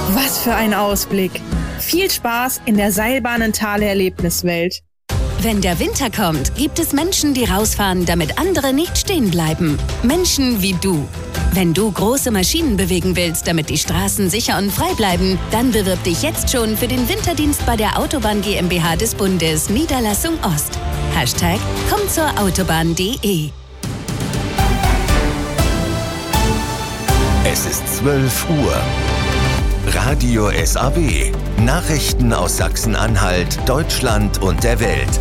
Was für ein Ausblick. Viel Spaß in der Seilbahnenthaler Erlebniswelt. Wenn der Winter kommt, gibt es Menschen, die rausfahren, damit andere nicht stehen bleiben. Menschen wie du. Wenn du große Maschinen bewegen willst, damit die Straßen sicher und frei bleiben, dann bewirb dich jetzt schon für den Winterdienst bei der Autobahn GmbH des Bundes, Niederlassung Ost. #kommtzourautobahn.de. Es ist 12 Uhr. Radio SAW. Nachrichten aus Sachsen-Anhalt, Deutschland und der Welt.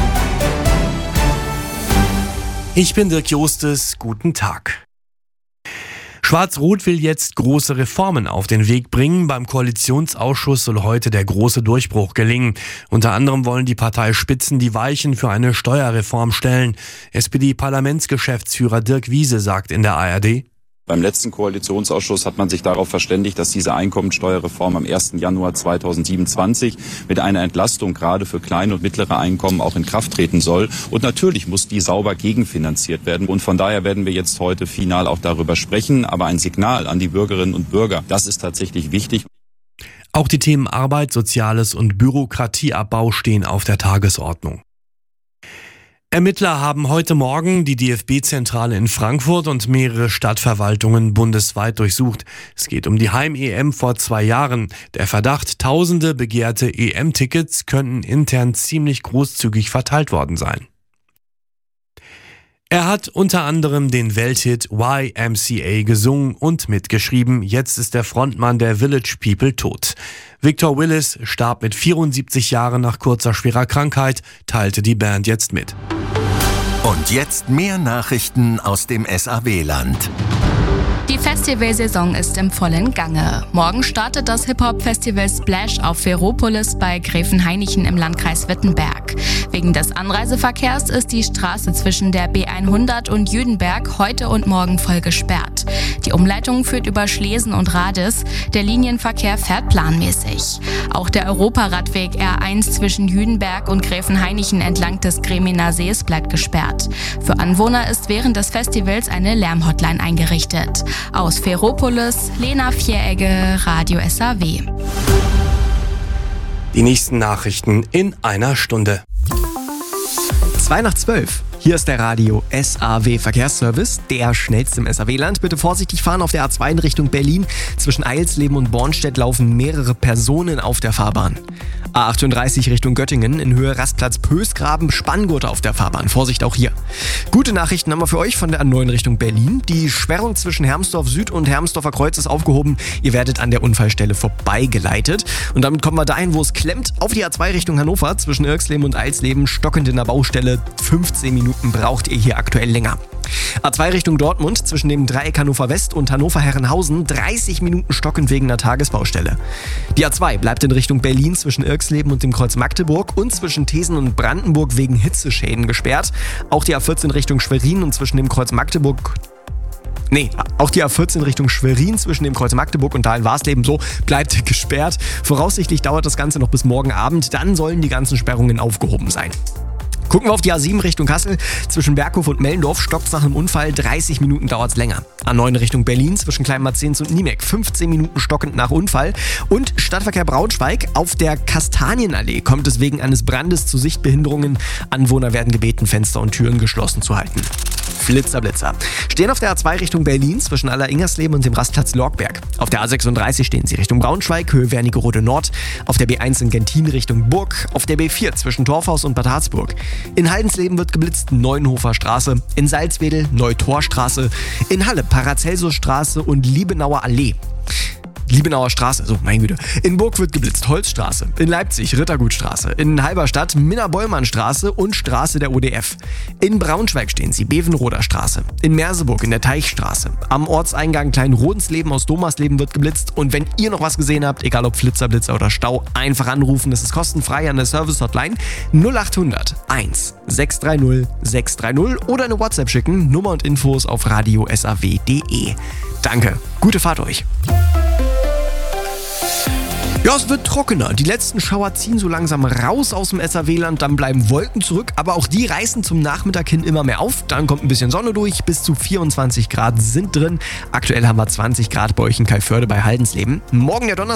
Ich bin Dirk Jostes. Guten Tag. Schwarz-Rot will jetzt große Reformen auf den Weg bringen. Beim Koalitionsausschuss soll heute der große Durchbruch gelingen. Unter anderem wollen die Parteispitzen die Weichen für eine Steuerreform stellen. SPD-Parlamentsgeschäftsführer Dirk Wiese sagt in der ARD: Beim letzten Koalitionsausschuss hat man sich darauf verständigt, dass diese Einkommensteuerreform am 1. Januar 2027 mit einer Entlastung gerade für kleine und mittlere Einkommen auch in Kraft treten soll. Und natürlich muss die sauber gegenfinanziert werden. Und von daher werden wir jetzt heute final auch darüber sprechen. Aber ein Signal an die Bürgerinnen und Bürger, das ist tatsächlich wichtig. Auch die Themen Arbeit, Soziales und Bürokratieabbau stehen auf der Tagesordnung. Ermittler haben heute Morgen die DFB-Zentrale in Frankfurt und mehrere Stadtverwaltungen bundesweit durchsucht. Es geht um die Heim-EM vor 2 Jahren. Der Verdacht, tausende begehrte EM-Tickets könnten intern ziemlich großzügig verteilt worden sein. Er hat unter anderem den Welthit YMCA gesungen und mitgeschrieben. Jetzt ist der Frontmann der Village People tot. Victor Willis starb mit 74 Jahren nach kurzer schwerer Krankheit, teilte die Band jetzt mit. Und jetzt mehr Nachrichten aus dem SAW-Land. Die Festivalsaison ist im vollen Gange. Morgen startet das Hip-Hop-Festival Splash auf Ferropolis bei Gräfenhainichen im Landkreis Wittenberg. Wegen des Anreiseverkehrs ist die Straße zwischen der B100 und Jüdenberg heute und morgen voll gesperrt. Die Umleitung führt über Schlesen und Radis. Der Linienverkehr fährt planmäßig. Auch der Europaradweg R1 zwischen Jüdenberg und Gräfenhainichen entlang des Greminer Sees bleibt gesperrt. Für Anwohner ist während des Festivals eine Lärmhotline eingerichtet. Aus Ferropolis, Lena Vieregge, Radio SAW. Die nächsten Nachrichten in einer Stunde. 11:02. Hier ist der Radio SAW Verkehrsservice, der schnellste im SAW-Land. Bitte vorsichtig fahren auf der A2 in Richtung Berlin. Zwischen Eilsleben und Bornstedt laufen mehrere Personen auf der Fahrbahn. A38 Richtung Göttingen, in Höhe Rastplatz Pösgraben, Spanngurte auf der Fahrbahn. Vorsicht auch hier. Gute Nachrichten haben wir für euch von der A9 Richtung Berlin. Die Sperrung zwischen Hermsdorf Süd und Hermsdorfer Kreuz ist aufgehoben. Ihr werdet an der Unfallstelle vorbeigeleitet. Und damit kommen wir dahin, wo es klemmt. Auf die A2 Richtung Hannover, zwischen Irxleben und Eilsleben, stockend in der Baustelle. 15 Minuten braucht ihr hier aktuell länger. A2 Richtung Dortmund, zwischen dem Dreieck Hannover West und Hannover-Herrenhausen, 30 Minuten stockend wegen einer Tagesbaustelle. Die A2 bleibt in Richtung Berlin zwischen Irxleben und dem Kreuz Magdeburg und zwischen Thesen und Brandenburg wegen Hitzeschäden gesperrt. Auch die A14 Richtung Schwerin und zwischen dem Kreuz Magdeburg... auch die A14 Richtung Schwerin zwischen dem Kreuz Magdeburg und Dahlem-Warsleben bleibt gesperrt. Voraussichtlich dauert das Ganze noch bis morgen Abend, dann sollen die ganzen Sperrungen aufgehoben sein. Gucken wir auf die A7 Richtung Kassel. Zwischen Berghof und Mellendorf stockt es nach einem Unfall. 30 Minuten dauert es länger. A9 Richtung Berlin zwischen Kleinmarzens und Niemek. 15 Minuten stockend nach Unfall. Und Stadtverkehr Braunschweig. Auf der Kastanienallee kommt es wegen eines Brandes zu Sichtbehinderungen. Anwohner werden gebeten, Fenster und Türen geschlossen zu halten. Blitzer. Stehen auf der A2 Richtung Berlin zwischen Aller-Ingersleben und dem Rastplatz Lorgberg. Auf der A36 stehen sie Richtung Braunschweig, Höhe Wernigerode Nord. Auf der B1 in Gentin Richtung Burg. Auf der B4 zwischen Torfhaus und Bad Harzburg. In Haldensleben wird geblitzt, Neuenhofer Straße. In Salzwedel, Neutorstraße. In Halle, Paracelsusstraße und Liebenauer Allee. Liebenauer Straße, mein Güte. In Burg wird geblitzt, Holzstraße. In Leipzig, Rittergutstraße. In Halberstadt, Minna-Bollmann-Straße und Straße der ODF. In Braunschweig stehen sie, Bevenroder Straße. In Merseburg in der Teichstraße. Am Ortseingang Kleinrodensleben aus Domersleben wird geblitzt. Und wenn ihr noch was gesehen habt, egal ob Flitzer, Blitzer oder Stau, einfach anrufen. Das ist kostenfrei an der Service-Hotline 0800 1 630 630 oder eine WhatsApp schicken. Nummer und Infos auf radiosaw.de. Danke, gute Fahrt euch. Ja, es wird trockener. Die letzten Schauer ziehen so langsam raus aus dem SAW-Land, dann bleiben Wolken zurück, aber auch die reißen zum Nachmittag hin immer mehr auf. Dann kommt ein bisschen Sonne durch, bis zu 24 Grad sind drin. Aktuell haben wir 20 Grad bei euch in Calvörde bei Haldensleben. Morgen der Donnerstag